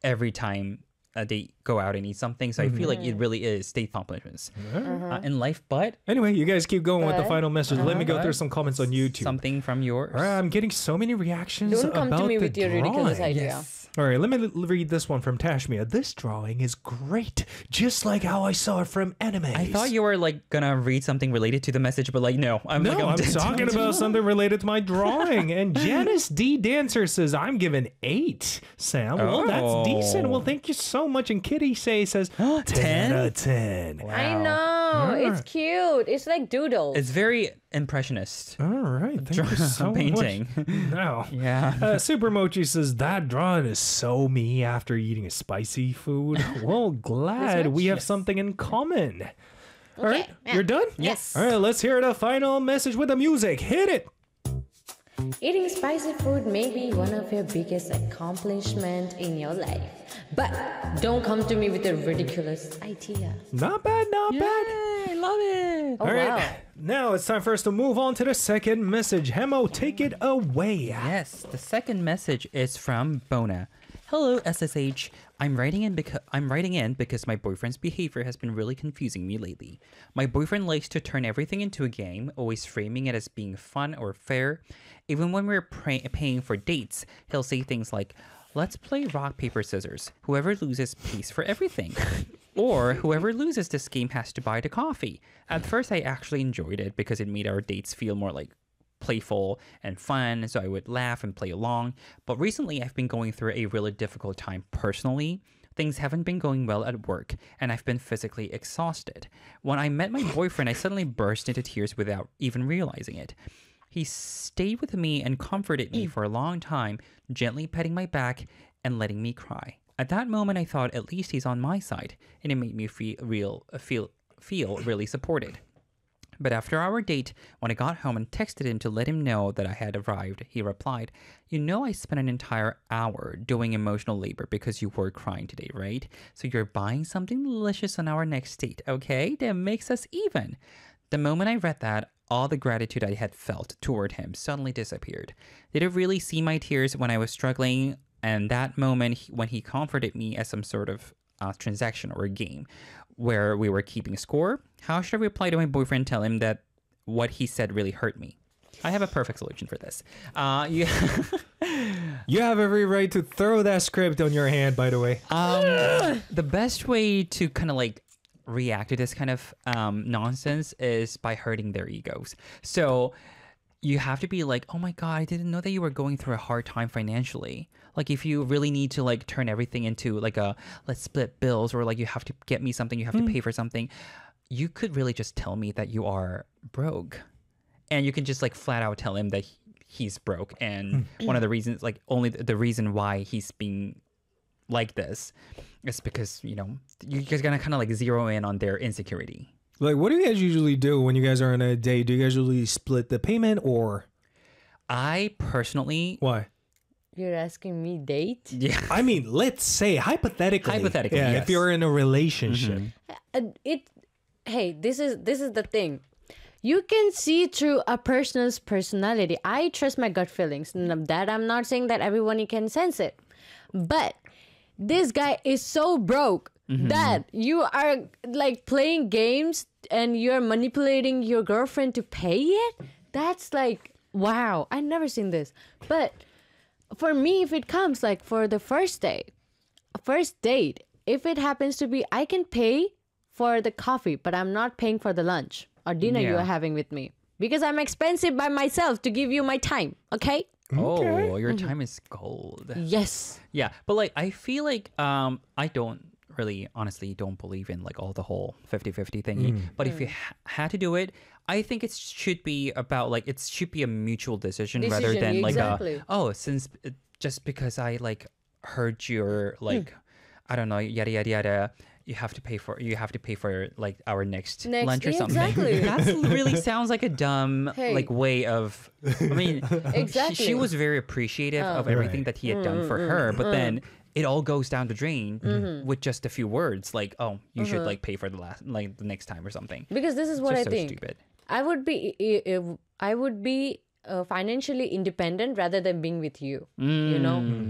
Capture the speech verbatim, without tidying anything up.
every time uh, they go out and eat something. So mm-hmm. I feel like it really is state accomplishments uh-huh. uh, in life. But anyway, you guys keep going but, with the final message. uh-huh. Let me go through some comments on YouTube. Something from yours. All right, I'm getting so many reactions Don't come about to me the with your drawing. ridiculous idea. Yes. All right, let me l- read this one from Tashmia. This drawing is great, just like how I saw it from anime. I thought you were like gonna read something related to the message, but like no, I'm no, like, I'm, I'm talking about something related to my drawing. And Janice D Dancer says I'm giving eight. Sam, well, Oh. that's decent. Well, thank you so much. And Kitty say says ten, ten out of ten. Wow. I know. It's cute. It's like doodles. It's very impressionist. All right, thank you so painting. much. No, Yeah. Uh, Super Mochi says that drawing is so me after eating a spicy food. Well, glad we have Yes. something in common. All right, yeah. you're done? Yes. All right, let's hear the final message with the music. Hit it. Eating spicy food may be one of your biggest accomplishments in your life. But don't come to me with a ridiculous idea. Not bad, not bad. I love it. Oh, All right, wow. now it's time for us to move on to the second message. Hemo, take it away. Yes, the second message is from Bona. Hello, S S H. I'm writing in because I'm writing in because my boyfriend's behavior has been really confusing me lately. My boyfriend likes to turn everything into a game, always framing it as being fun or fair. Even when we're pray- paying for dates, he'll say things like, "Let's play rock paper scissors. Whoever loses pays for everything." Or whoever loses this game has to buy the coffee. At first, I actually enjoyed it because it made our dates feel more like playful and fun, so I would laugh and play along. But recently, I've been going through a really difficult time personally. Things haven't been going well at work, and I've been physically exhausted. When I met my boyfriend, I suddenly burst into tears without even realizing it. He stayed with me and comforted me for a long time, gently petting my back and letting me cry. At that moment, I thought at least he's on my side, and it made me feel real, feel feel really supported. But after our date, when I got home and texted him to let him know that I had arrived, he replied, "You know I spent an entire hour doing emotional labor because you were crying today, right? So you're buying something delicious on our next date, okay? That makes us even." The moment I read that, all the gratitude I had felt toward him suddenly disappeared. Did it really see my tears when I was struggling? And that moment he- when he comforted me as some sort of uh, transaction or a game where we were keeping score? How should I reply to my boyfriend and tell him that what he said really hurt me? I have a perfect solution for this. Uh, you, You have every right to throw that script on your hand, by the way. um, the best way to kind of like react to this kind of um, nonsense is by hurting their egos. So you have to be like, "Oh my God, I didn't know that you were going through a hard time financially." Like if you really need to like turn everything into like a let's split bills, or like you have to get me something, you have to pay for something, you could really just tell me that you are broke. And you can just like flat out tell him that he- he's broke. And one of the reasons, like only the, the reason why he's being like this is because, you know, you guys gonna kind of like zero in on their insecurity. Like, what do you guys usually do when you guys are on a date? Do you guys usually split the payment or I personally, why? You're asking me date? yeah, I mean, let's say hypothetically. Hypothetically, yeah, yes. if you're in a relationship. Uh, it hey, this is this is the thing. You can see through a person's personality. I trust my gut feelings. N- That I'm not saying that everyone can sense it. But this guy is so broke that you are like playing games and you're manipulating your girlfriend to pay it. That's like, wow, I never seen this. But for me, if it comes like for the first day, first date, if it happens to be, I can pay for the coffee, but I'm not paying for the lunch or dinner you Yeah. are having with me because I'm expensive by myself to give you my time. Okay? oh, your time is gold. Yes. Yeah, but like I feel like um I don't really honestly don't believe in like all the whole fifty-fifty thingy. But if you ha- had to do it, I think it should be about like it should be a mutual decision, rather Decision, than like exactly. a oh since uh, just because I like heard your like I don't know yada yada yada. You have to pay for you have to pay for like our next, Next- lunch or yeah, something. exactly. That really sounds like a dumb Hey. like way of. I mean, Exactly. she, she was very appreciative of everything Right. that he had done for her, but then it all goes down the drain with just a few words like, "Oh, you should like pay for the last like the next time or something." Because this is It's what I just so think. stupid. I would be I- I I would be uh, financially independent rather than being with you. You know?